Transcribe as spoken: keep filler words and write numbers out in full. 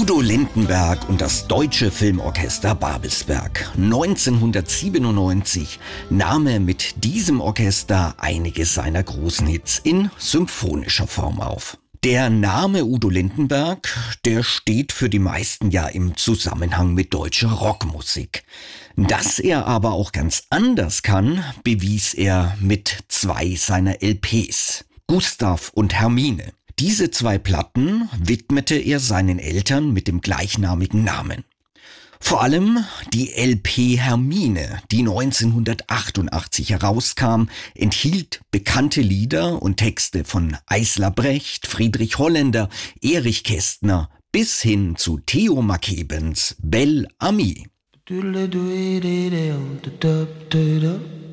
Udo Lindenberg und das Deutsche Filmorchester Babelsberg. neunzehnhundertsiebenundneunzig nahm er mit diesem Orchester einige seiner großen Hits in symphonischer Form auf. Der Name Udo Lindenberg, der steht für die meisten ja im Zusammenhang mit deutscher Rockmusik. Dass er aber auch ganz anders kann, bewies er mit zwei seiner L Ps, Gustav und Hermine. Diese zwei Platten widmete er seinen Eltern mit dem gleichnamigen Namen. Vor allem die L P Hermine, die neunzehnhundertachtundachtzig herauskam, enthielt bekannte Lieder und Texte von Eisler Brecht, Friedrich Holländer, Erich Kästner bis hin zu Theo Mackebens Bel Ami.